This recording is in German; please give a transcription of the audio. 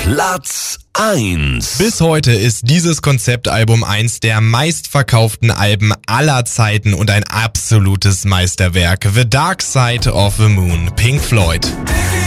Platz 1. Bis heute ist dieses Konzeptalbum eins der meistverkauften Alben aller Zeiten und ein absolutes Meisterwerk. The Dark Side of the Moon, Pink Floyd.